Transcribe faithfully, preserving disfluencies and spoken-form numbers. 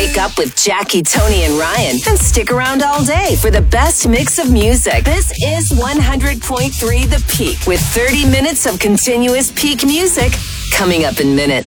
Wake up with Jackie, Tony, and Ryan, and stick around all day for the best mix of music. This is one hundred point three The Peak, with thirty minutes of continuous peak music coming up in minutes.